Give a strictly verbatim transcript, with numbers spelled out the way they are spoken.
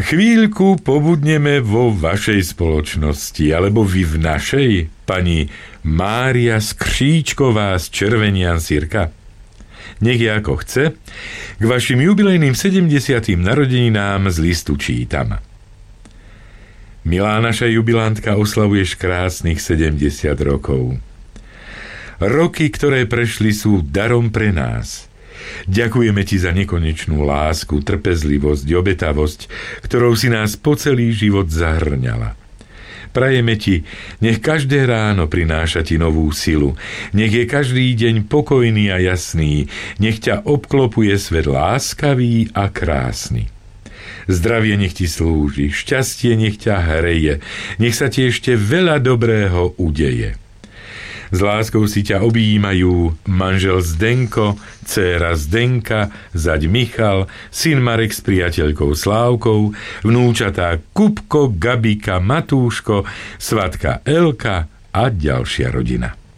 Chvíľku pobudneme vo vašej spoločnosti, alebo vy v našej, pani Mária Skříčková z Červenian Sirka. Nech je ako chce, k vašim jubilejným sedemdesiatym narodeninám z listu čítam. Milá naša jubilantka, oslavuješ krásnych sedemdesiat rokov. Roky, ktoré prešli, sú darom pre nás. Ďakujeme ti za nekonečnú lásku, trpezlivosť, obetavosť, ktorou si nás po celý život zahrňala. Prajeme ti, nech každé ráno prináša ti novú silu, nech je každý deň pokojný a jasný, nech ťa obklopuje svet láskavý a krásny. Zdravie nech ti slúži, šťastie nech ťa hreje, nech sa ti ešte veľa dobrého udeje. S láskou si ťa objímajú manžel Zdenko, dcéra Zdenka, zať Michal, syn Marek s priateľkou Slávkou, vnúčatá Kupko, Gabika, Matúško, svatka Elka a ďalšia rodina.